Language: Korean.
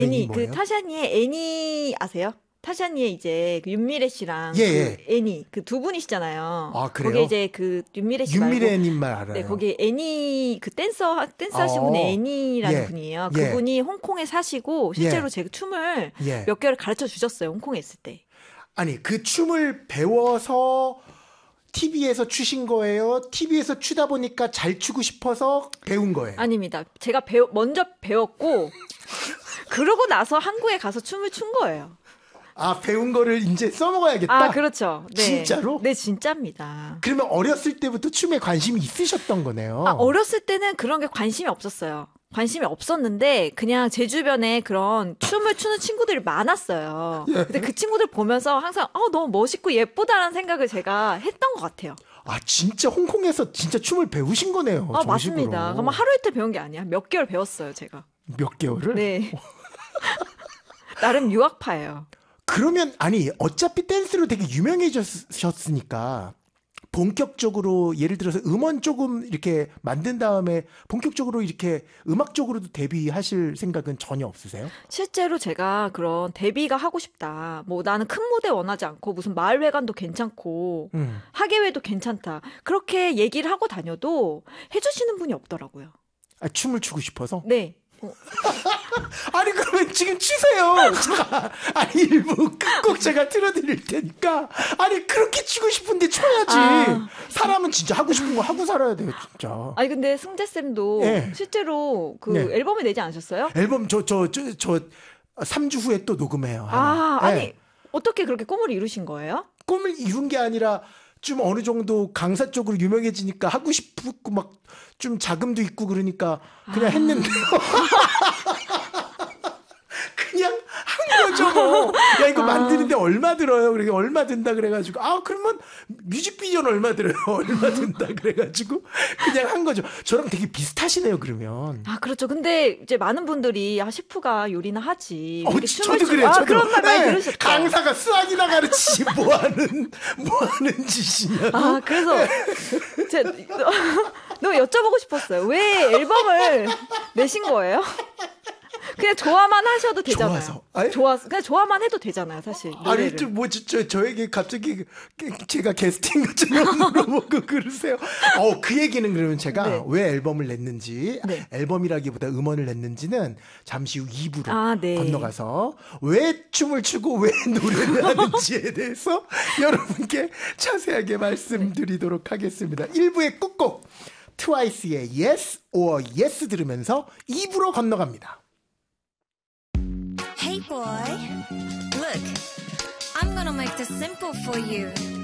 애니 뭐예요? 그 타샤니의 애니 아세요? 타샤니의 이제 그 윤미래 씨랑 예. 그 애니 그 두 분이시잖아요. 아, 그래요? 거기 이제 그 윤미래 씨 말고 윤미래님만 알아요. 네, 거기 애니 그 댄서 하신 분이 애니라는 예. 분이에요. 예. 그분이 홍콩에 사시고 실제로 예. 제 춤을 예. 몇 개월 가르쳐 주셨어요. 홍콩에 있을 때. 아니, 그 춤을 배워서 TV에서 추신 거예요? TV에서 추다 보니까 잘 추고 싶어서 배운 거예요? 아닙니다. 제가 먼저 배웠고 그러고 나서 한국에 가서 춤을 춘 거예요. 아, 배운 거를 이제 써먹어야겠다? 아, 그렇죠. 네. 진짜로? 네, 진짜입니다. 그러면 어렸을 때부터 춤에 관심이 있으셨던 거네요. 아, 어렸을 때는 그런 게 관심이 없었어요. 관심이 없었는데 그냥 제 주변에 그런 춤을 추는 친구들이 많았어요. 예. 근데 그 친구들 보면서 항상 너무 멋있고 예쁘다라는 생각을 제가 했던 것 같아요. 아, 진짜 홍콩에서 진짜 춤을 배우신 거네요. 아, 정식으로. 맞습니다. 그럼 하루 이틀 배운 게 아니야. 몇 개월 배웠어요, 제가. 몇 개월을? 네. 나름 유학파예요. 그러면 아니 어차피 댄스로 되게 유명해졌으니까 본격적으로 예를 들어서 음원 조금 이렇게 만든 다음에 본격적으로 이렇게 음악 쪽으로도 데뷔하실 생각은 전혀 없으세요? 실제로 제가 그런 데뷔가 하고 싶다. 뭐 나는 큰 무대 원하지 않고 무슨 마을회관도 괜찮고 학예회도 괜찮다. 그렇게 얘기를 하고 다녀도 해주시는 분이 없더라고요. 아, 춤을 추고 싶어서? 네. 아니 그러면 지금 추세요. 아니 일부 꼭 제가 틀어드릴 테니까. 아니 그렇게 추고 싶은데 춰야지. 사람은 진짜 하고 싶은 거 하고 살아야 돼요, 진짜. 아니 근데 승재 쌤도 네. 실제로 그 네. 앨범을 내지 않으셨어요? 앨범 저 3주 후에 또 녹음해요. 아니 네. 어떻게 그렇게 꿈을 이루신 거예요? 꿈을 이룬 게 아니라 좀 어느 정도 강사 쪽으로 유명해지니까 하고 싶고 막 좀 자금도 있고 그러니까 그냥 했는데요. 그냥 한 거죠 뭐. 야 이거 만드는데 얼마 들어요? 그러니까 얼마 든다 그래가지고 그러면 뮤직비디오는 얼마 들어요? 얼마 든다 그래가지고 그냥 한 거죠. 저랑 되게 비슷하시네요 그러면. 아 그렇죠. 근데 이제 많은 분들이 셰프가 요리나 하지. 저도 그래요. 저도. 그런 말 많이 들으셨죠. 강사가 수학이나 가르치지 뭐 하는 짓이냐고. 그래서 너무 여쭤보고 싶었어요. 왜 앨범을 내신 거예요? 그냥 좋아만 하셔도 되잖아요. 좋아서. 그냥 좋아만 해도 되잖아요, 사실. 노래를. 아니, 좀 저에게 갑자기 제가 게스트인 것처럼 물어보고 그러세요. 그 얘기는 그러면 제가 네. 왜 앨범을 냈는지, 네. 앨범이라기보다 음원을 냈는지는 잠시 후 2부로 네. 건너가서 왜 춤을 추고 왜 노래를 하는지에 대해서 여러분께 자세하게 말씀드리도록 하겠습니다. 1부의 끝곡 트와이스의 Yes or Yes 들으면서 2부로 건너갑니다. Hey boy, look, I'm gonna make this simple for you.